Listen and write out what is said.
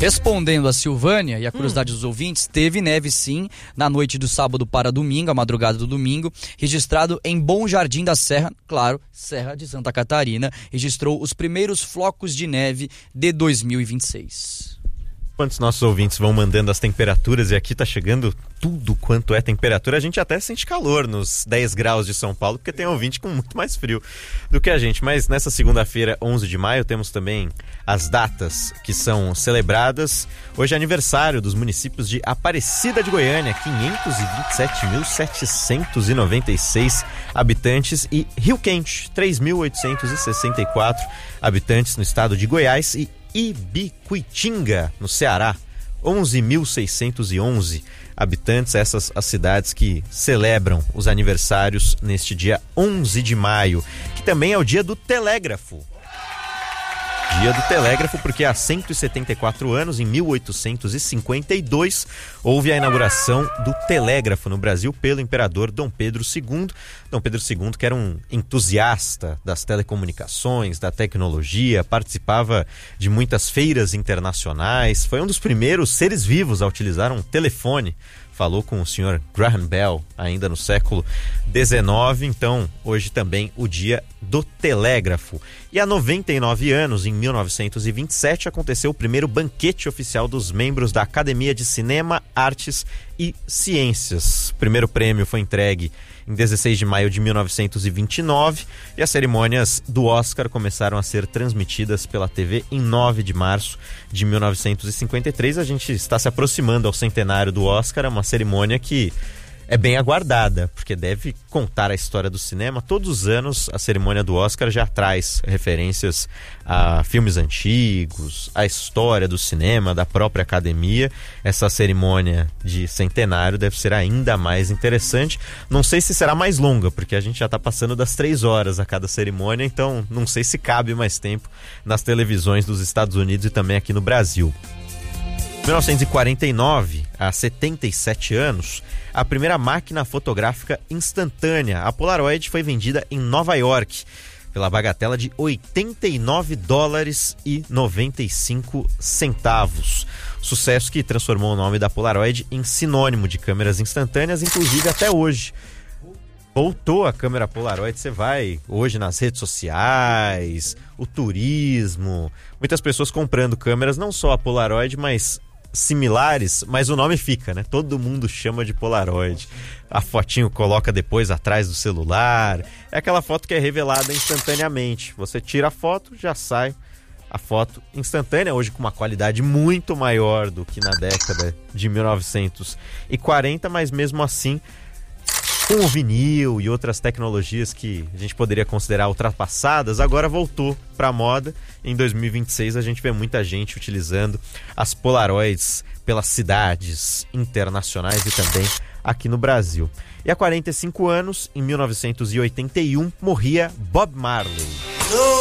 Respondendo a Silvânia e a curiosidade dos ouvintes, teve neve sim na noite do sábado para domingo, a madrugada do domingo, registrado em Bom Jardim da Serra, claro, Serra de Santa Catarina, registrou os primeiros flocos de neve de 2026. Quantos nossos ouvintes vão mandando as temperaturas, e aqui tá chegando tudo quanto é temperatura. A gente até sente calor nos 10 graus de São Paulo, porque tem ouvinte com muito mais frio do que a gente. Mas nessa segunda-feira, 11 de maio, temos também as datas que são celebradas. Hoje é aniversário dos municípios de Aparecida de Goiânia, 527.796 habitantes, e Rio Quente, 3.864 habitantes no estado de Goiás, e Ibicuitinga, no Ceará, 11.611 habitantes. Essas as cidades que celebram os aniversários neste dia 11 de maio, que também é o dia do telégrafo. Dia do telégrafo, porque há 174 anos, em 1852, houve a inauguração do telégrafo no Brasil pelo imperador Dom Pedro II. Dom Pedro II, que era um entusiasta das telecomunicações, da tecnologia, participava de muitas feiras internacionais, foi um dos primeiros seres vivos a utilizar um telefone. Falou com o senhor Graham Bell ainda no século XIX, então hoje também o dia do telégrafo. E há 99 anos, em 1927, aconteceu o primeiro banquete oficial dos membros da Academia de Cinema, Artes e Ciências. O primeiro prêmio foi entregue em 16 de maio de 1929 e as cerimônias do Oscar começaram a ser transmitidas pela TV em 9 de março de 1953. A gente está se aproximando ao centenário do Oscar, é uma cerimônia que é bem aguardada, porque deve contar a história do cinema. Todos os anos a cerimônia do Oscar já traz referências a filmes antigos, a história do cinema, da própria academia. Essa cerimônia de centenário deve ser ainda mais interessante. Não sei se será mais longa, porque a gente já está passando das 3 horas a cada cerimônia, então não sei se cabe mais tempo nas televisões dos Estados Unidos e também aqui no Brasil. Em 1949, há 77 anos, a primeira máquina fotográfica instantânea, a Polaroid, foi vendida em Nova York pela bagatela de $89,95. Sucesso que transformou o nome da Polaroid em sinônimo de câmeras instantâneas, inclusive até hoje. Voltou a câmera Polaroid, você vai hoje nas redes sociais, o turismo, muitas pessoas comprando câmeras, não só a Polaroid, mas similares, mas o nome fica, né? Todo mundo chama de Polaroid. A fotinho coloca depois atrás do celular. É aquela foto que é revelada instantaneamente. Você tira a foto, já sai a foto instantânea, hoje com uma qualidade muito maior do que na década de 1940, mas mesmo assim, com o vinil e outras tecnologias que a gente poderia considerar ultrapassadas, agora voltou para a moda. Em 2026 a gente vê muita gente utilizando as Polaroids pelas cidades internacionais e também aqui no Brasil. E há 45 anos, em 1981, morria Bob Marley.